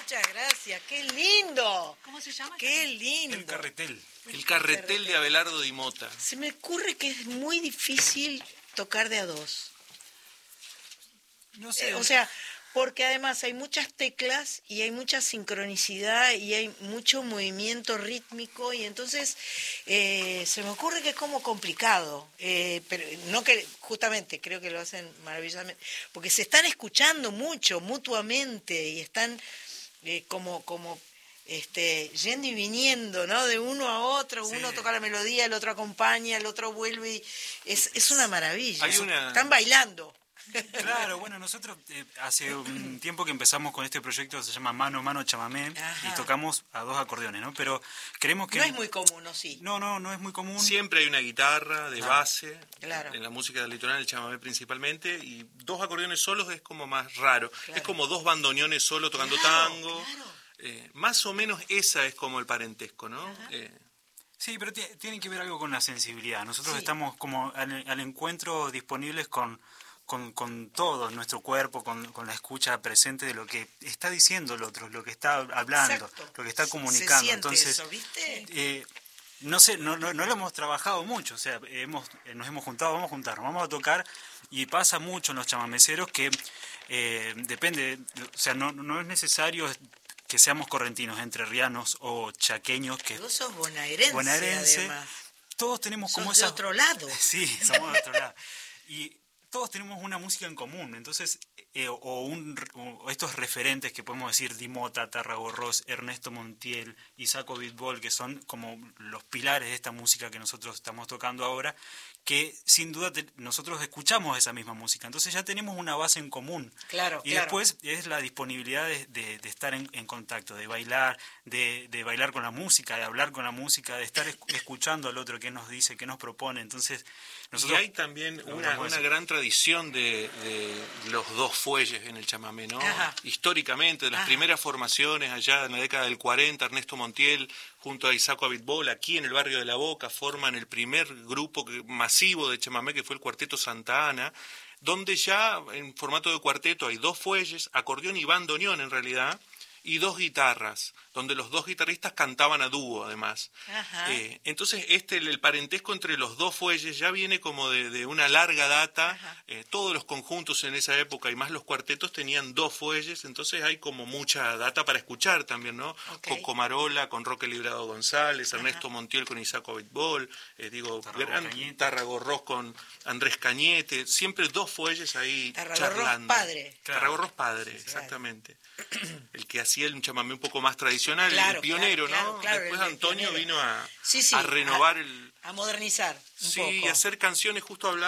Muchas gracias, qué lindo. ¿Cómo se llama? Qué lindo. El carretel de Abelardo Di Mota. Se me ocurre que es muy difícil tocar de a dos. No sé. O sea, porque además hay muchas teclas y hay mucha sincronicidad y hay mucho movimiento rítmico y entonces se me ocurre que es como complicado, pero no que justamente creo que lo hacen maravillosamente, porque se están escuchando mucho mutuamente y están como yendo y viniendo, ¿no? De uno a otro, Sí. Uno toca la melodía, el otro acompaña, el otro vuelve y es una maravilla. Hay Están bailando. Claro, bueno, nosotros hace un tiempo que empezamos con este proyecto que se llama Mano a Mano Chamamé. Ajá. Y tocamos a dos acordeones, ¿no? Pero creemos que... No es muy común, ¿no? Sí. No es muy común. Siempre hay una guitarra de base, Claro. en la música del litoral, el chamamé principalmente, y dos acordeones solos es como más raro. Claro. Es como dos bandoneones solos tocando Claro, tango. claro. Más o menos esa es como el parentesco, ¿no? Sí, pero tiene que ver algo con la sensibilidad. Nosotros Sí. estamos como al encuentro disponibles con todo nuestro cuerpo, con la escucha presente de lo que está diciendo el otro, lo que está hablando, Exacto. lo que está Se comunicando. siente Entonces, eso, ¿viste? no sé, no lo hemos trabajado mucho, o sea, nos hemos juntado, vamos a juntarnos, vamos a tocar, y pasa mucho en los chamameceros que depende, o sea, no es necesario que seamos correntinos, entrerrianos o chaqueños, que Vos sos bonaerense, además. todos tenemos como Sos de esa... otro lado. Sí, somos de otro lado. Y todos tenemos una música en común, entonces, o estos referentes que podemos decir, Di Mota, Tarragorros, Ernesto Montiel, Isaco Bitbol, que son como los pilares de esta música que nosotros estamos tocando ahora, que sin duda nosotros escuchamos esa misma música, entonces ya tenemos una base en común. Claro, Y claro. después es la disponibilidad de estar en contacto, de bailar, de bailar con la música, de hablar con la música, de estar escuchando al otro qué nos dice, qué nos propone. Entonces, nosotros... Y hay también una eso. gran tradición de los dos fuelles en el chamamé, ¿no? Ajá. Históricamente, de las Ajá. primeras formaciones allá en la década del 40, Ernesto Montiel junto a Isaco Abitbol, aquí en el barrio de La Boca, forman el primer grupo masivo de chamamé, que fue el Cuarteto Santa Ana, donde ya en formato de cuarteto hay dos fuelles, acordeón y bandoneón en realidad, y dos guitarras, donde los dos guitarristas cantaban a dúo además. Ajá. Entonces el parentesco entre los dos fuelles ya viene como de una larga data. Todos los conjuntos en esa época y más los cuartetos tenían dos fuelles, entonces hay como mucha data para escuchar también, ¿no? Ok. Coco Marola con Roque Librado González, Ernesto Montiel con Isaco Abitbol, Tarragorros con Andrés Cañete, siempre dos fuelles ahí Tarragorros charlando. padre. Tarragorros padre, Sí, exactamente. El que hacía un chamamé un poco más tradicional, Claro, el pionero, claro, ¿no? claro, Después el Antonio pionero. vino Sí, a renovar el... a modernizar un Sí, poco. y hacer canciones justo hablando